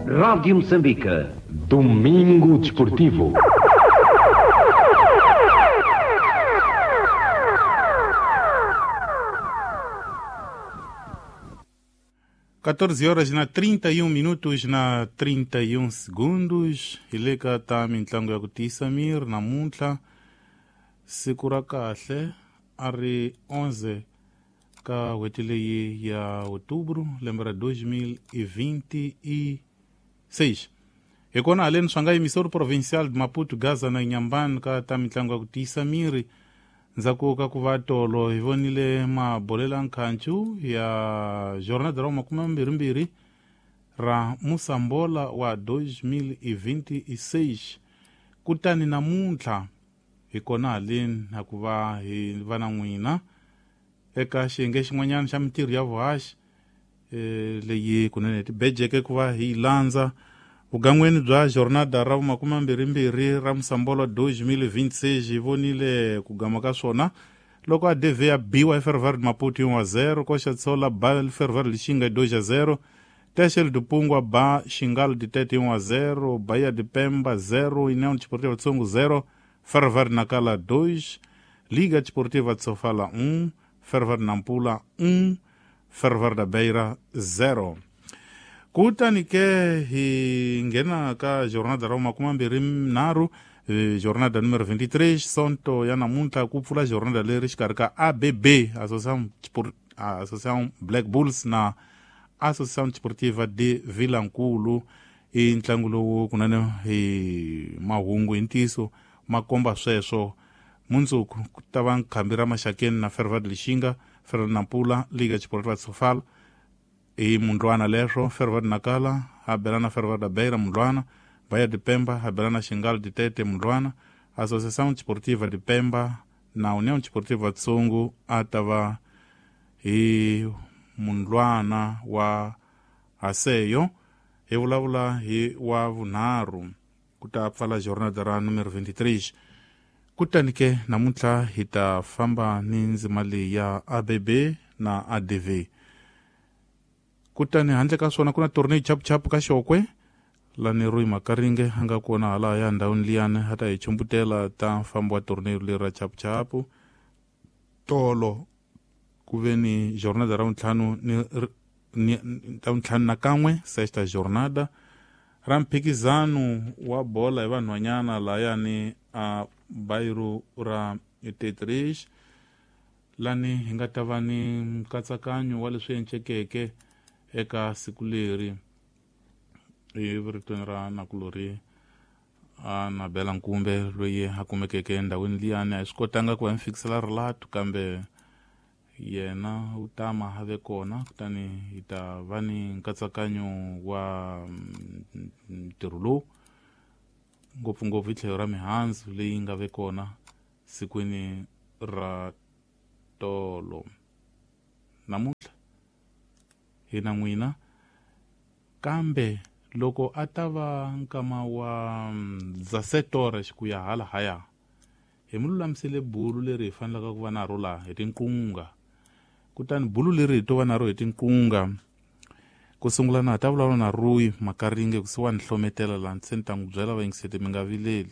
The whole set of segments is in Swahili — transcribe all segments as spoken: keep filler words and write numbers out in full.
Rádio Moçambique. Domingo Desportivo. catorze horas na trinta e um minutos na trinta e um segundos. Ileka ta mitlangu ya kutisamir na muntla sikura kahle ari onze ka wetile ya outubro lembra dois mil e vinte e seis. E kona além swanga emissor provincial de Maputo Gaza na Inhambane ka ta mitlangu ya kutisamir nzakuka kuvatolo ivonile mabolela nkhanchu ya jornada ra makumi mbiri mbiri ra Musambola wa dois mil e vinte e seis. Kutani namuntlha hi kona haleni hakuva hi vana n'wina eka xiyenge xin'wanyana xa mitirho ya vuhaxi e, leyi kunene tibejeke kuva hi landza vugan'weni bya jornada ra makumi mbiri mbiri ra Musambola dois mil e vinte e seis hi vonile ku gama ka swona loko a D V ya biwa e Ferroviário de Maputo um a zero, Coxa de Sola ba Ferroviário de Lixinga dois a zero, Teixeira de Pungwa ba Xingalo de Tete um a zero, Bahia de Pemba zero, União Desportiva de Songo zero, Ferroviário de Nacala dois, Liga Desportiva de Sofala um, Ferroviário de Nampula um, Ferroviário da Beira zero. Kutani ke hi ngena ka jornada ra makumi mbiri nharhu, jornada número vinte e três, sonto ya namuntlha ku pfula jornada leri xikarhi ka A B B, Associação, Associação Black Bulls na Associação Desportiva de Vilankulu. I ntlangu lowu kunene hi mahungu hi ntiso ma komba sweswo mundzuku ku ta va nkhambi ra maxakeni na Ferroviário de Lixinga, Ferroviário de Nampula, Liga Desportiva de Sofala i mundlwana leswo, Ferroviário de Nacala habelana Ferroviário da Beira mundlwana, Bahia de Pemba habelana Xingalo de Tete mundlwana, Associação Desportiva de Pemba na União Desportiva de Songo atava hi mundlwana wa Aseyo. Hi vulavula hi wa vunharhu ku ta pfala jornada ra numero vinte e três. Kutani ke namuntlha hi ta famba ni ndzima leyi ya A B B na A D V. Kutani handle ka swona kuna torneio chapu-chapu ka xokwe lani Rui Makaringe anga kona hala ya ndhawini liyani hata hi chumbutela ta mfambo wa torneio leri ra chapu-chapu tolo ku veni jornada ra ntlhanu ni, ni ta ntlhanu na kan'we sexta jornada ra mphikizano wa bola hi vanhwanyana layani a Bairro ra thirty-three lani hi nga ta va ni nkatsakanyo wa leswi encekeke eka siku leri hi viritweni ra Nakulori a Nabela Nkumbe loyi a kumekeke endhawini liyani a hi swi kotanga ku va mfikisela rilatu kambe yena u tama have kona kutani hi ta va ni nkatsakanyo wa ntirho lowu ngopfungopfu hi tlhelo ra mihandzu leyi nga ve kona sikwini ra tolo. Namuntlha hi na n'wina kambe loko a ta va nkama wa dzasetora ku ya hala haya hi mu lulamisele bulu leri hi fanelaka ku va na ro laha hi tinqunga. Kutani bulu leri hi to va na ro hi tinqunga ku sungula na ta vulavula na Rui Makaringe kusiwa ni hlometela laha ntseni ta n'wi byela vayingiseti mi nga vileli.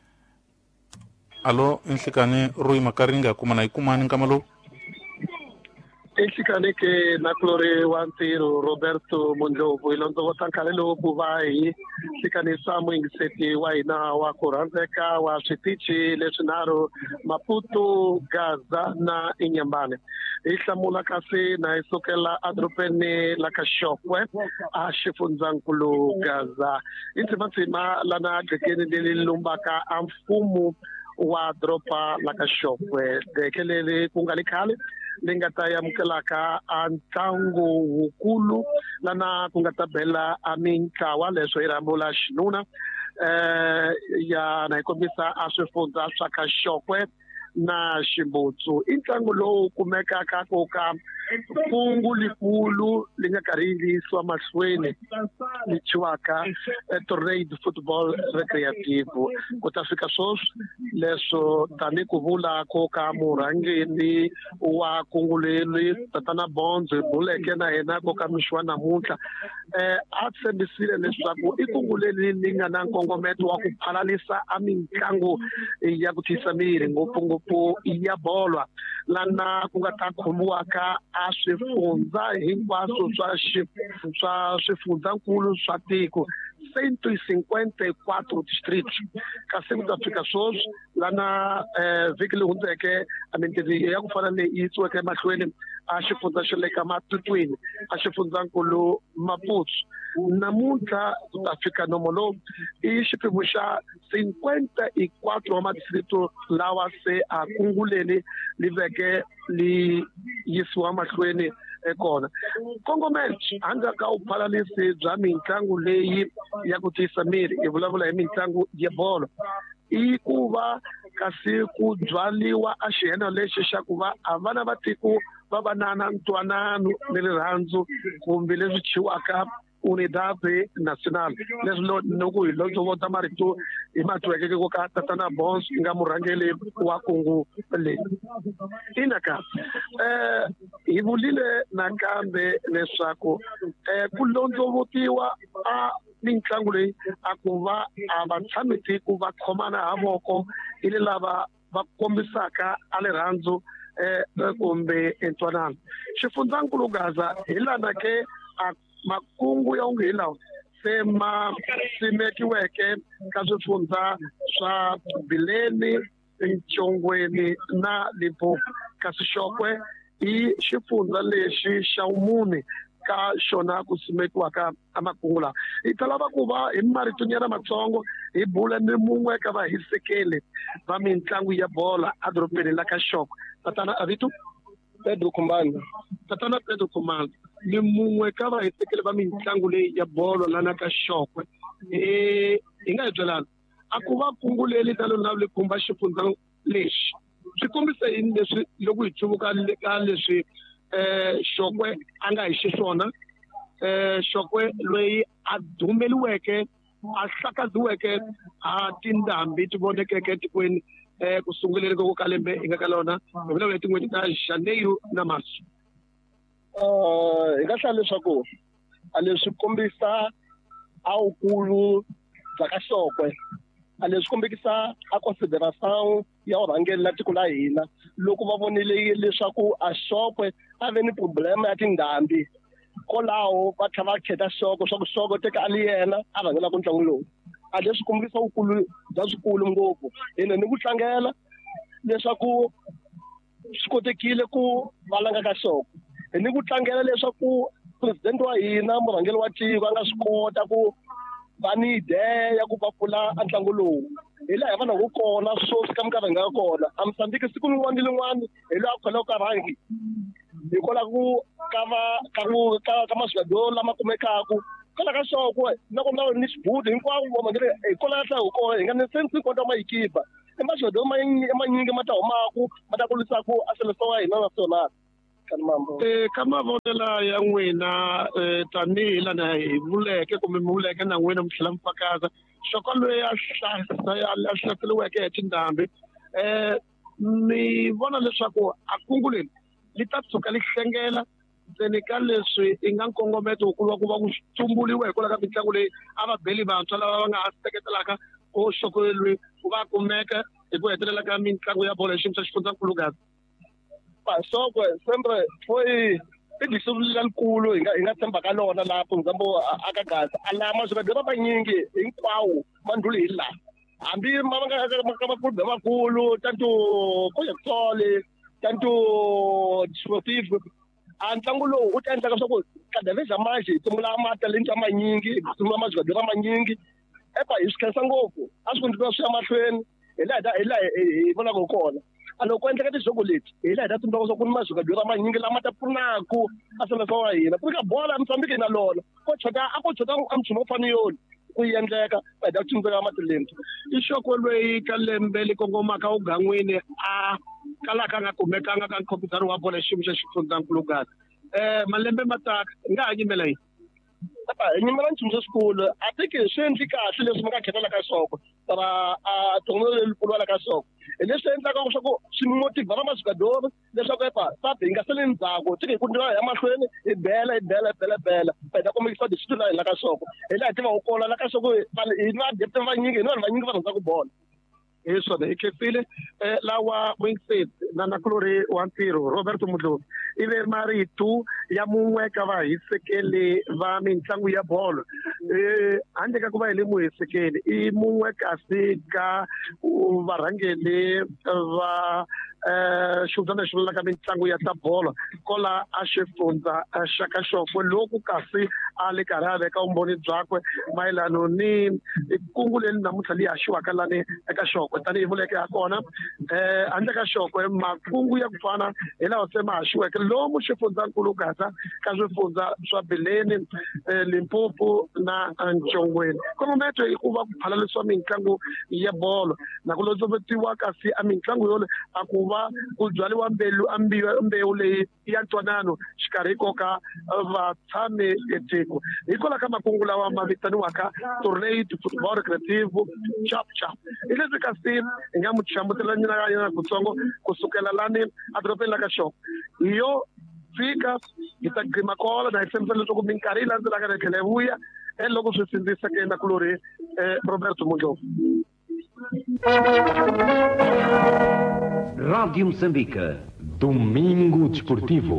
Alo enhlekani Rui Makaringe a kuma na yi kumani nkama lowu? Enhlekani ke Nakulori wa ntirho Roberto Mondlovu hi londzo votankalelo ku va hi hlikanisa muingiseti wa hina wa ku rhandzeka wa switichi leswinharhu Maputo, Gaza na Inhambane. Hi hlamula kasi na hi sukela adropeni la ka Xokwe a xifundzankulu Gaza. Hi ntsimatsima lana gqekeni leri lumbaka a mfumo wa dropa la ka Xokwe dekelele ku nga likhale leyi nga ta yamukelaka a ntlangu wukulu lana ku nga ta bela a mintlawa leswo hi rambula xinuna eh ya na hi kombisa a swifundza swa ka Xokwe na Ximbutsu. I ntlangu lowu kumekaka koka kungu likulu li nga karhi li yisiwa mahlweni li chiwaka Tornado Football Recreative. Ku ta fika sweswi leswo tani ku vula koka murhangeri wa kungu leri Tatana Bonzo buleke na yena koka mixwa namuntlha eh a tshembisile leswaku i kungu leri li nga na nkongometo wa ku phalalisa a mitlangu ya ku tisa miri ngopfungopfu ya bolo lana ku nga ta khomiwaka a swifundza hinkwaswo swa swa swifundzankulu swa tiko cento e cinquenta e quattro distritos kasi ku ta fika sweswi lana eh vhiki leyi hundzeke a mintirho ya ku fana leyi yisiweke mahlweni a xifundza xa le ka Matutwini a xifundzankulu Maputo namuntlha ku ta fika nomolo i xiphemu xa cinquenta e quattro wa madistrito lawa se a kunguleli li veke li yisiwa mahlweni ekona kongomelo handle ka u phalalisi bya mitlangu leyi ya ku tisa miri i vulavula hi mitlangu ya bolo i ku va kasi ku byaliwa a xihena lexi xa ku va a vana va tiko va va na na ntwanano ni rirhandzu kumbe leswi chiwaka Unidade Nacional leswi loko hi lotsovota marito hi matwekeke ko ka Tatana Bonzo nga murhangeli wa kungu leyi inaka eh hi vulile nakambe leswaku eh ku londovotiwa a mitlangu leyi a ku va a vatshami tiko va khomana ha voko ile lava va kombisaka a rirhandzu eh kumbe entwanano xifundzankulu Gaza hi lana ke a makungu ya unge hilawa se ma simekiweke ka swifundza swa Bileni, Nchongweni na Limpopo kasi Xokwe i xifundza lexi xa umune ka xona ku simekiwaka a makungu lawa hi ta lava ku va hi marito nyana matsongo hi bula ni mun'we ka vahisekeli va mitlangu ya bola a dorobeni la ka Xokwe Tatana Avitu Pedro Kumbanda Tatana Pedro Kumbanda ni mun'we ka vahisekeli va mitlangu leyi ya bolo lana ka Xokwe eh hi nga byelana a ku va kungu leri talo na le kumba xifundza lexi swi kombisa yini leswi loko hi chubuka ka leswi eh Xokwe a nga hi xiswona eh Xokwe loyi a dumeliweke a hlakaziweke a tindhambi ti vonekeke tikweni eh ku sunguleni ko ka lembe hi nga ka lona hi vula leti n'hweti ta Janeiro na March uh hi nga hlaya leswaku a leswi kombisa a ukulu bya ka Xokwe a leswi kombisa a consideração ya urhangeli la tiko la hina loko va vonile leswaku a Xokwe a ve ni problema ya tindhambi kolawo va tlhela va kheta Xokwe swa ku Xokwe teka a li yena a rhangela ku ntlangu lowu a leswi kombisa ukulu bya swikulu ngopfu hina ni ku tlangela leswaku swi kotekile ku va langa ka Xokwe ni ku tlangela leswaku president wa hina murhangeli wa tiko a nga swi kota ku va ni ideya ya ku va pfula a ntlangu lowu hi laha hi vana ku kona swo fika minkarhi nga kona a Mozambique siku rin'wana ni rin'wana hi loyi a khwelaka ka rhangi hikwalaho ku ka va ka ku ka maswigado lama kumekaka kola ka Xokwe na ku na ni xibuti hinkwavo vamangeri hi kola ka hlawu kona hi nga ni sense kota ma ekipa i maswigado manyingi ma ta humaku ma ta kulisaku a seleção wa hina nacional Eh ka mavonela ya n'wina eh tanihi lana hi vuleke kumbe mi vuleke na n'wina mi tlhela mi pfakaza Xokwe loyi a hlaseriweke hi tindhambi eh mi vona leswaku a kungu leri li ta tshuka li hlengela ndzeni ka leswi i nga nkongometo wukulu wa ku va ku tumbululiwa hikwalaho ka mitlangu leyi a va beli vantshwa lava va nga ha seketelaka ku Xokwe loyi ku va kumeka hi ku hetelela ka mitlangu ya bolo hi xiyimo xa xifundzankulu Gaza Xokwe sempre foi i disubuli lalikulu hi nga hi nga tshemba ka lona laha Ndzambo a ka Gaza a laha maswigado manyingi hinkwawo ma ndluli hi laha hambi ma nga ka makulu makulu tanto Koyexole tanto Sportivo a ntlangu lowu u ta endla leswaku ka daveza manje hi sungula matalenta manyingi hi sungula maswigado manyingi epa hi swi khensa ngopfu a swi endliwa swi ya mahlweni hi laha hi laha hi vonaka kona a loko endleka tixoko leti hi laha hi ta tumbuluka swa ku ni maswigado manyingi lama ta pfunaku a seleção wa hina ku ka bola Mozambique na lona ko chota a ko chota a mchumo fani yoni ku endleka va heta ku tsundzeka matileni i xoko lweyi ka lembe li kongomaka ugangwini a kalaka nga kumekanga ka nkhompyutara wa bolo xiyimo xa xifundzankulukazi um malembe mataka nga ha nyimela yini apa hi nyimela nchumu xikulu a tiki swi endli kahle leswi mi nga khetela ka soko para a tongo lipulwala ka soko hi leswi endlaka swa ku swi motiva vamasvikadori leswaku epa sabi hi nga sali ndzhaku tiki hi ku ndlela ya mahlweni hi bela hi bela hi bela bela va heta kombekisa disitulo la hina ka soko hi laha hi tiva u kola la ka soko hi na depte vanyingi hi ni vanhu vanyingi va rhandza ku bola hi swona hi khefile um lawa wingset na nakulori wa ntirho Roberto Mudlovu ive maritu ya mun'we ka vahisekeli va mitlangu ya bolo um handle ka ku va hi le muhisekeli i mun'we kasi ka varhangeli va um xifundza lexi vulaka mitlangu ya ta bolo kola a xifundza xa ka Xokwe loku kasi a le karhi a veka vumbhoni byakwe mayelano ni kungu leri namuntlha li haxiwaka lani eka Xokwe tanihi vuleke ha kona um handle ka Xokwe makungu ya ku fana hi lawa se ma haxiweke lomu xifundzankulukaza ka swifundza swa Beleni Limpopo na Nchongweni kongometo i ku va ku phalalisiwa mitlangu ya bolo na ku lotsovetiwa kasi a mitlangu yole a ku va ku byaliwa mbelu mbewu leyi ya ntwanano xikarhi koka vatshami etiko hikola ka makungu lawa ma vitaniwaka Tornado Football Recreative chap chap hi leswi kasi hi nga mu chambutela nyina yena kutsongo kusukela lani a dorobeni la ka Xokwe hi yo fika hi ta grima kola na hi hlamusela leswaku minkarhi yi landzelaka na tlhela hi vuya loko swi sindzisa ke na kulori Roberto Mudlovu. Rádio Moçambique, Domingo Desportivo.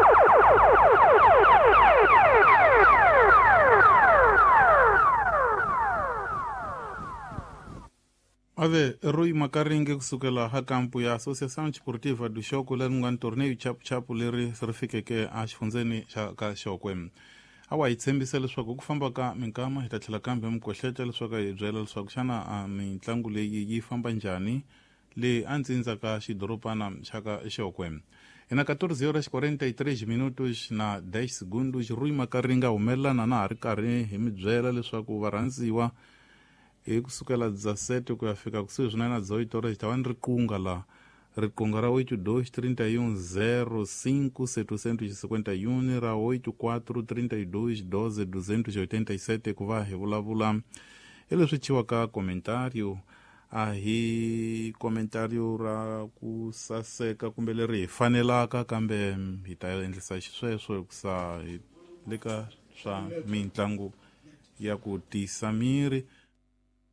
Ave Rui Makaringe kusukela ha kampu ya Associação Desportiva do Xokwe leri nga ni torneio chapu chapu leri ri fikeke a xifundzeni xa ka Xokwe. Awa hi tshembise leswaku ku famba ka minkama hi ta tlhela kambe mi kohleta leswaku hi byela leswaku xana a mitlangu leyi yi famba njhani le a ndzindza ka xidoropana xa ka Xokwe. Ina catorze horas e quarenta e três minutos na dez segundos Rui Makaringa humelelana na ha ri karhi hi mi byela leswaku varhandziwa hi kusukela dezessete ku ya fika kusuhi swinene na dezoito horas ta va ni riqunga la riqunga ra oito dois trinta e um zero cinco setecentos e cinquenta e um ra oito quatro trinta e dois doze duzentos e oitenta e sete ku va hi vulavula hi leswi chiwaka comentário a hi comentário ra ku saseka kumbe leri hi fanelaka kambe hi ta endlisa xisweswo hikusa hi le ka swa mitlangu ya ku tisa miri